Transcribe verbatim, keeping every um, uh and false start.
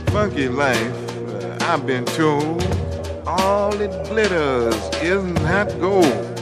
funky life, uh, I've been told all it glitters is not gold.